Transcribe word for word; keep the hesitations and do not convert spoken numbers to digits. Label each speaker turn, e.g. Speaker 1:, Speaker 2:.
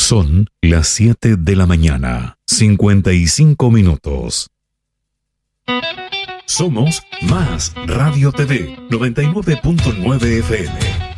Speaker 1: Son las siete de la mañana, cincuenta y cinco minutos. Somos Más Radio T V, noventa y nueve punto nueve F M.